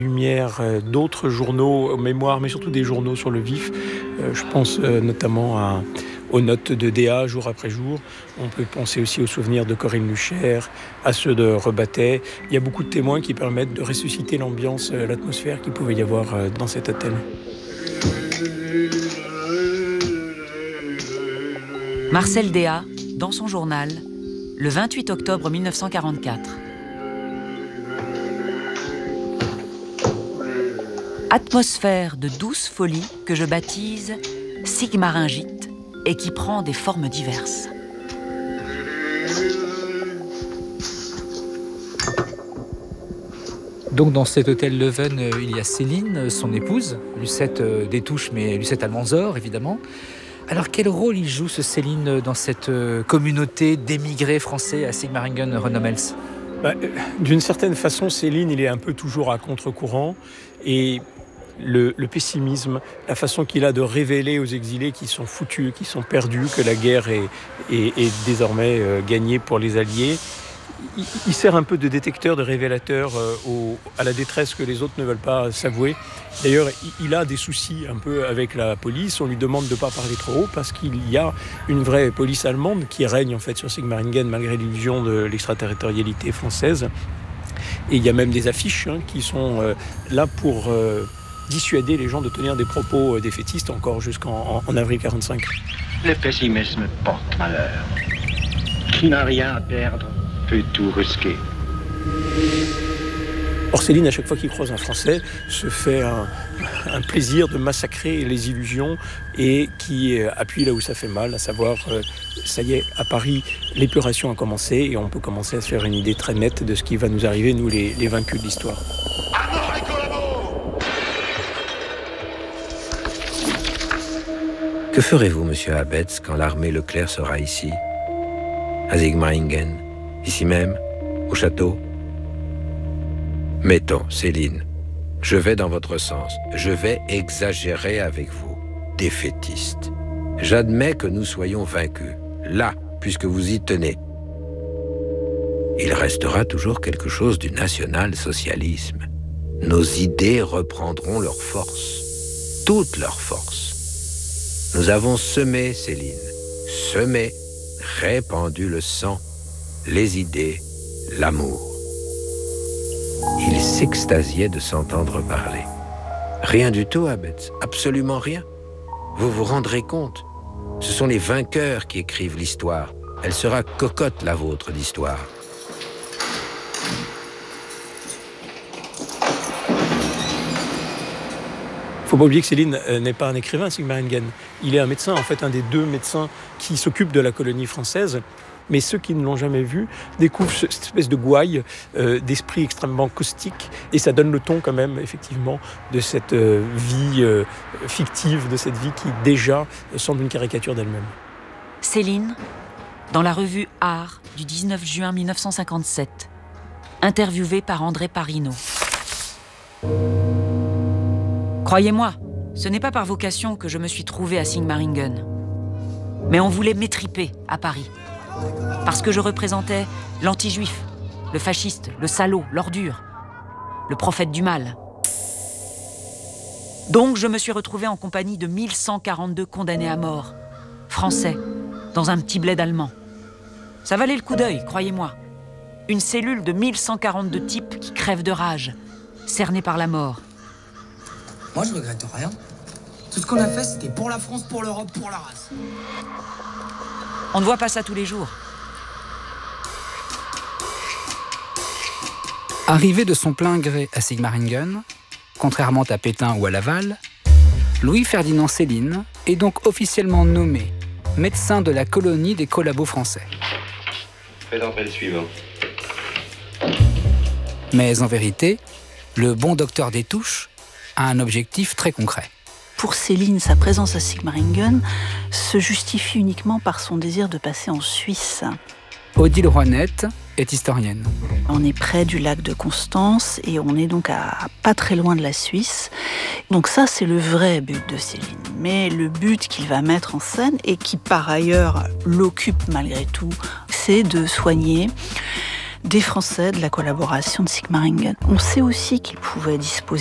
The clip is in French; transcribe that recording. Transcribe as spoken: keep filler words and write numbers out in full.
lumière d'autres journaux, mémoires, mais surtout des journaux sur le vif. Je pense notamment à, aux notes de D A jour après jour. On peut penser aussi aux souvenirs de Corinne Luchaire, à ceux de Rebattet. Il y a beaucoup de témoins qui permettent de ressusciter l'ambiance, l'atmosphère qu'il pouvait y avoir dans cet hôtel. Marcel Déat, dans son journal, le vingt-huit octobre mille neuf cent quarante-quatre. Atmosphère de douce folie que je baptise sigmaringite et qui prend des formes diverses. Donc dans cet hôtel Leven, il y a Céline, son épouse, Lucette Détouche, mais Lucette Almanzor, évidemment. Alors quel rôle il joue, ce Céline, dans cette communauté d'émigrés français à Sigmaringen-Rönnamels ? Bah, d'une certaine façon, Céline, il est un peu toujours à contre-courant. Et le, le pessimisme, la façon qu'il a de révéler aux exilés qui sont foutus, qui sont perdus, que la guerre est, est, est désormais euh, gagnée pour les Alliés, il, il sert un peu de détecteur, de révélateur euh, au, à la détresse que les autres ne veulent pas s'avouer. D'ailleurs, il, il a des soucis un peu avec la police. On lui demande de ne pas parler trop haut parce qu'il y a une vraie police allemande qui règne en fait sur Sigmaringen malgré l'illusion de l'extraterritorialité française. Et il y a même des affiches hein, qui sont euh, là pour euh, dissuader les gens de tenir des propos euh, défaitistes encore jusqu'en en, en avril quarante-cinq. Le pessimisme porte malheur. Qui n'a rien à perdre peut tout risquer. Or Céline, à chaque fois qu'il croise un Français, se fait un, un plaisir de massacrer les illusions et qui appuie là où ça fait mal, à savoir, euh, ça y est, à Paris, l'épuration a commencé et on peut commencer à se faire une idée très nette de ce qui va nous arriver, nous les, les vaincus de l'histoire. Que ferez-vous, monsieur Abetz, quand l'armée Leclerc sera ici, à Sigmaringen, ici même, au château ? Mettons, Céline, je vais dans votre sens. Je vais exagérer avec vous, défaitiste. J'admets que nous soyons vaincus, là, puisque vous y tenez. Il restera toujours quelque chose du national-socialisme. Nos idées reprendront leur force, toute leur force. Nous avons semé, Céline, semé, répandu le sang, les idées, l'amour. Il s'extasiait de s'entendre parler. Rien du tout, Abetz, absolument rien. Vous vous rendrez compte, ce sont les vainqueurs qui écrivent l'histoire. Elle sera cocotte, la vôtre, d'histoire. Il ne faut pas oublier que Céline n'est pas un écrivain, Sigmaringen. Il est un médecin, en fait, un des deux médecins qui s'occupent de la colonie française. Mais ceux qui ne l'ont jamais vu découvrent cette espèce de gouaille euh, d'esprit extrêmement caustique. Et ça donne le ton quand même, effectivement, de cette euh, vie euh, fictive, de cette vie qui déjà semble une caricature d'elle-même. Céline, dans la revue Art du dix-neuf juin mille neuf cent cinquante-sept, interviewée par André Parino. Croyez-moi, ce n'est pas par vocation que je me suis trouvée à Sigmaringen. Mais on voulait m'étriper à Paris. Parce que je représentais l'anti-juif, le fasciste, le salaud, l'ordure, le prophète du mal. Donc je me suis retrouvée en compagnie de mille cent quarante-deux condamnés à mort, français, dans un petit bled allemand. Ça valait le coup d'œil, croyez-moi. Une cellule de mille cent quarante-deux types qui crèvent de rage, cernés par la mort. Moi je regrette rien. Tout ce qu'on a fait, c'était pour la France, pour l'Europe, pour la race. On ne voit pas ça tous les jours. Arrivé de son plein gré à Sigmaringen, contrairement à Pétain ou à Laval, Louis-Ferdinand Céline est donc officiellement nommé médecin de la colonie des collabos français. Faites entrer le suivant. Mais en vérité, le bon docteur Détouche a un objectif très concret. Pour Céline, sa présence à Sigmaringen se justifie uniquement par son désir de passer en Suisse. Odile Roinette est historienne. On est près du lac de Constance et on est donc à pas très loin de la Suisse. Donc ça, c'est le vrai but de Céline. Mais le but qu'il va mettre en scène et qui par ailleurs l'occupe malgré tout, c'est de soigner des Français, de la collaboration de Sigmaringen. On sait aussi qu'il pouvait disposer